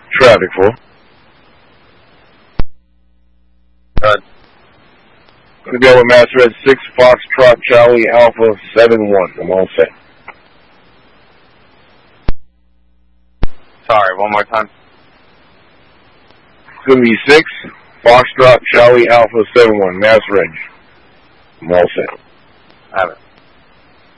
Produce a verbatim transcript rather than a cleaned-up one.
Traffic for. Good. Gonna go with Master Red six Foxtrot Charlie Alpha seven one. I'm all set. Sorry, one more time. It's gonna be six Foxtrot Charlie Alpha seven one. Master Red. I'm all set. Have it.